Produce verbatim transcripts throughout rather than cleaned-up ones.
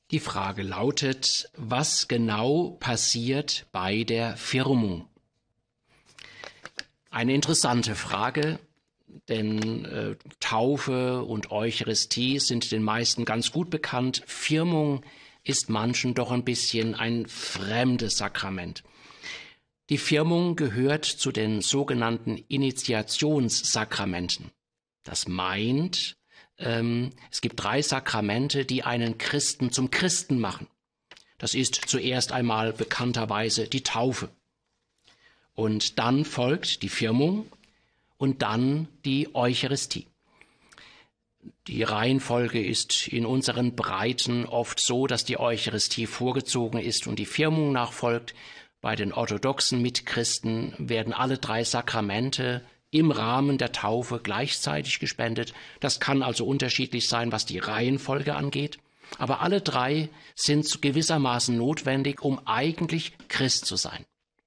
Die Frage lautet, was genau passiert bei der Firmung? Eine interessante Frage, denn äh, Taufe und Eucharistie sind den meisten ganz gut bekannt. Firmung ist manchen doch ein bisschen ein fremdes Sakrament. Die Firmung gehört zu den sogenannten Initiationssakramenten. Das meint, ähm, es gibt drei Sakramente, die einen Christen zum Christen machen. Das ist zuerst einmal bekannterweise die Taufe. Und dann folgt die Firmung und dann die Eucharistie. Die Reihenfolge ist in unseren Breiten oft so, dass die Eucharistie vorgezogen ist und die Firmung nachfolgt. Bei den orthodoxen Mitchristen werden alle drei Sakramente im Rahmen der Taufe gleichzeitig gespendet. Das kann also unterschiedlich sein, was die Reihenfolge angeht. Aber alle drei sind gewissermaßen notwendig, um eigentlich Christ zu sein.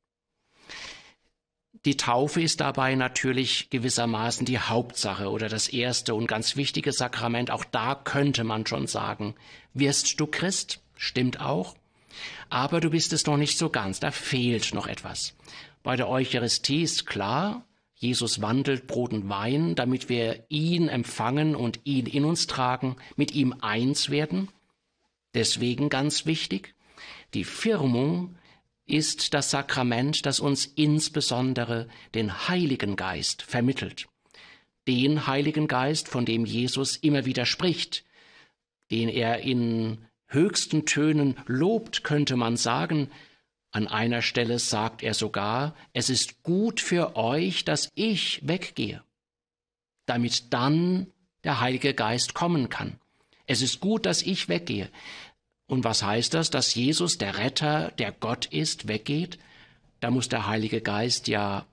Die Taufe ist dabei natürlich gewissermaßen die Hauptsache oder das erste und ganz wichtige Sakrament. Auch da könnte man schon sagen, wirst du Christ? Stimmt auch. Aber du bist es noch nicht so ganz, da fehlt noch etwas. Bei der Eucharistie ist klar, Jesus wandelt Brot und Wein, damit wir ihn empfangen und ihn in uns tragen, mit ihm eins werden. Deswegen ganz wichtig, die Firmung ist das Sakrament, das uns insbesondere den Heiligen Geist vermittelt. Den Heiligen Geist, von dem Jesus immer wieder spricht, den er in höchsten Tönen lobt, könnte man sagen. An einer Stelle sagt er sogar, es ist gut für euch, dass ich weggehe, damit dann der Heilige Geist kommen kann. Es ist gut, dass ich weggehe. Und was heißt das? Dass Jesus, der Retter, der Gott ist, weggeht? Da muss der Heilige Geist ja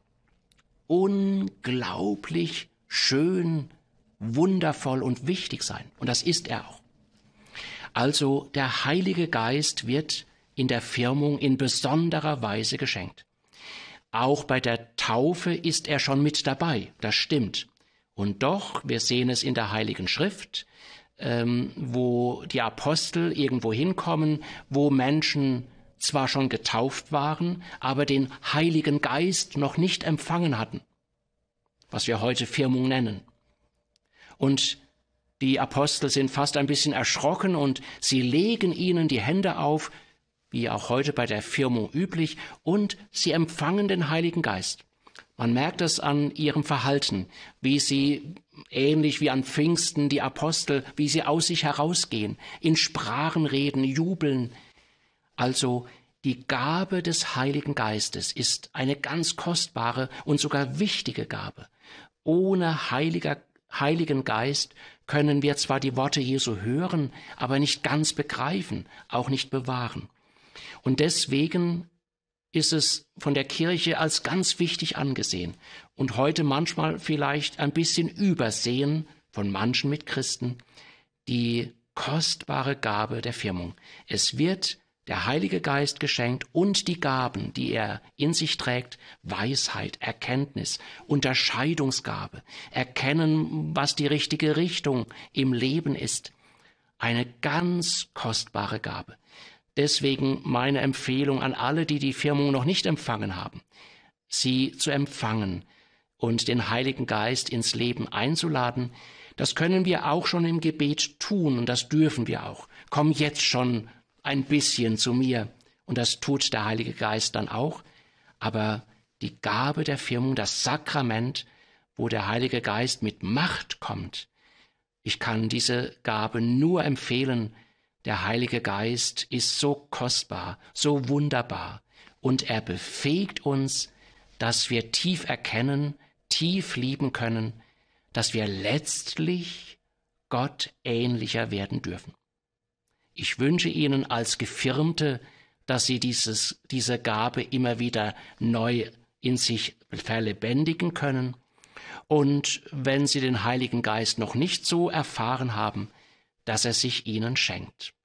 unglaublich schön, wundervoll und wichtig sein. Und das ist er auch. Also der Heilige Geist wird in der Firmung in besonderer Weise geschenkt. Auch bei der Taufe ist er schon mit dabei, das stimmt. Und doch, wir sehen es in der Heiligen Schrift, ähm, wo die Apostel irgendwo hinkommen, wo Menschen zwar schon getauft waren, aber den Heiligen Geist noch nicht empfangen hatten, was wir heute Firmung nennen. Und die Apostel sind fast ein bisschen erschrocken und sie legen ihnen die Hände auf, wie auch heute bei der Firmung üblich, und sie empfangen den Heiligen Geist. Man merkt es an ihrem Verhalten, wie sie, ähnlich wie an Pfingsten, die Apostel, wie sie aus sich herausgehen, in Sprachen reden, jubeln. Also die Gabe des Heiligen Geistes ist eine ganz kostbare und sogar wichtige Gabe. Ohne Heiliger, Heiligen Geist können wir zwar die Worte Jesu hören, aber nicht ganz begreifen, auch nicht bewahren. Und deswegen ist es von der Kirche als ganz wichtig angesehen und heute manchmal vielleicht ein bisschen übersehen von manchen Mitchristen, die kostbare Gabe der Firmung. Es wird der Heilige Geist geschenkt und die Gaben, die er in sich trägt, Weisheit, Erkenntnis, Unterscheidungsgabe, erkennen, was die richtige Richtung im Leben ist. Eine ganz kostbare Gabe. Deswegen meine Empfehlung an alle, die die Firmung noch nicht empfangen haben, sie zu empfangen und den Heiligen Geist ins Leben einzuladen. Das können wir auch schon im Gebet tun und das dürfen wir auch. Komm jetzt schon ein bisschen zu mir und das tut der Heilige Geist dann auch. Aber die Gabe der Firmung, das Sakrament, wo der Heilige Geist mit Macht kommt, ich kann diese Gabe nur empfehlen. Der Heilige Geist ist so kostbar, so wunderbar und er befähigt uns, dass wir tief erkennen, tief lieben können, dass wir letztlich Gott ähnlicher werden dürfen. Ich wünsche Ihnen als Gefirmte, dass Sie dieses, diese Gabe immer wieder neu in sich verlebendigen können und wenn Sie den Heiligen Geist noch nicht so erfahren haben, dass er sich ihnen schenkt.